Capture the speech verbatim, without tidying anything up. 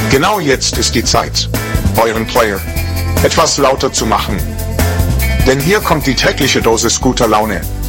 Genau jetzt ist die Zeit, euren Player etwas lauter zu machen. Denn hier kommt die tägliche Dosis guter Laune.